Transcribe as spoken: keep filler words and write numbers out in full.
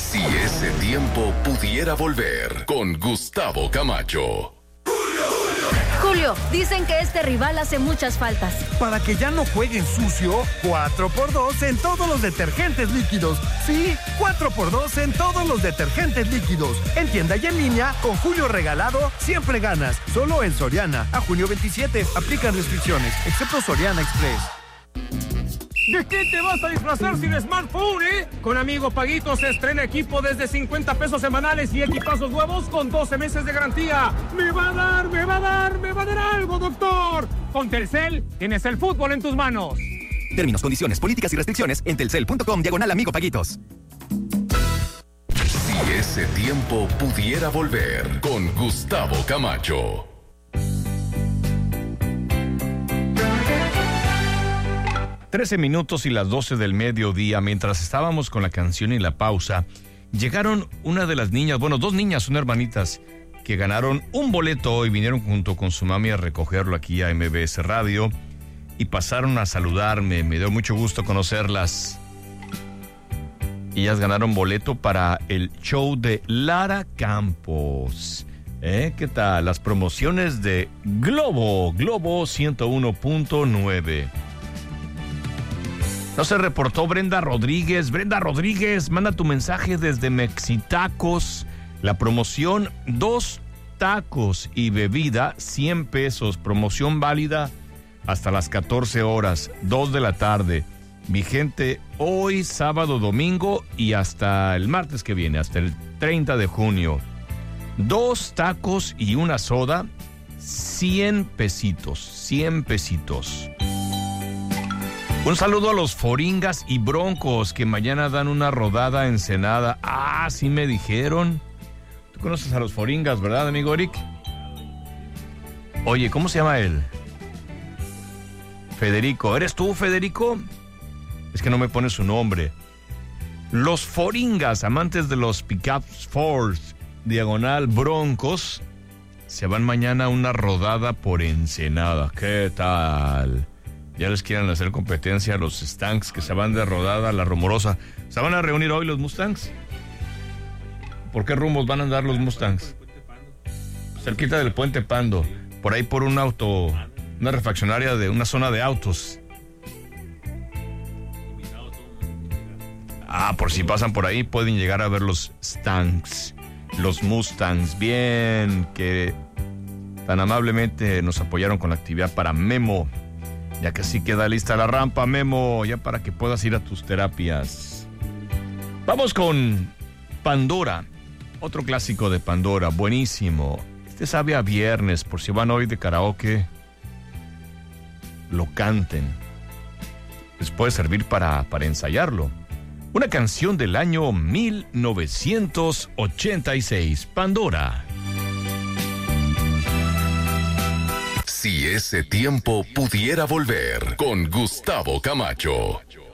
Si ese tiempo pudiera volver, con Gustavo Camacho. Julio, dicen que este rival hace muchas faltas. Para que ya no jueguen sucio, cuatro por dos en todos los detergentes líquidos. Sí, cuatro por dos en todos los detergentes líquidos. En tienda y en línea, con Julio regalado, siempre ganas. Solo en Soriana. A junio veintisiete, aplican restricciones, excepto Soriana Express. ¿De qué te vas a disfrazar sin smartphone, eh? Con Amigo Paguito se estrena equipo desde cincuenta pesos semanales y equipazos nuevos con doce meses de garantía. ¡Me va a dar, me va a dar, me va a dar algo, doctor! Con Telcel tienes el fútbol en tus manos. Términos, condiciones, políticas y restricciones en telcel punto com diagonal Amigo Paguitos. Si ese tiempo pudiera volver, con Gustavo Camacho. trece minutos y las doce del mediodía, mientras estábamos con la canción y la pausa, llegaron una de las niñas, bueno, dos niñas, son hermanitas, que ganaron un boleto y vinieron junto con su mami a recogerlo aquí a M B S Radio y pasaron a saludarme. Me dio mucho gusto conocerlas. Ellas ganaron boleto para el show de Lara Campos. ¿Eh? ¿Qué tal? Las promociones de Globo, Globo ciento uno punto nueve. No se reportó Brenda Rodríguez. Brenda Rodríguez, manda tu mensaje desde Mexitacos. La promoción, dos tacos y bebida, cien pesos. Promoción válida hasta las catorce horas, dos de la tarde. Vigente hoy, sábado, domingo y hasta el martes que viene, hasta el treinta de junio. Dos tacos y una soda, cien pesitos, cien pesitos. Un saludo a los Foringas y Broncos que mañana dan una rodada en Ensenada. Ah, sí me dijeron. Tú conoces a los Foringas, ¿verdad, amigo Eric? Oye, ¿cómo se llama él? Federico. ¿Eres tú, Federico? Es que no me pone su nombre. Los Foringas, amantes de los Pickups Ford, diagonal Broncos, se van mañana a una rodada por Ensenada. ¿Qué tal? Ya les quieren hacer competencia a los Stanks que se van de rodada a la Rumorosa. ¿Se van a reunir hoy los Mustangs? ¿Por qué rumbos van a andar los Mustangs? Cerquita del Puente Pando. Por ahí por un auto, una refaccionaria de una zona de autos. Ah, por si pasan por ahí pueden llegar a ver los Stanks, los Mustangs. Bien, que tan amablemente nos apoyaron con la actividad para Memo. Ya casi queda lista la rampa, Memo, ya para que puedas ir a tus terapias. Vamos con Pandora, otro clásico de Pandora, buenísimo. Este sabe a viernes, por si van hoy de karaoke, lo canten. Les puede servir para, para ensayarlo. Una canción del año mil novecientos ochenta y seis, Pandora. Si ese tiempo pudiera volver, con Gustavo Camacho.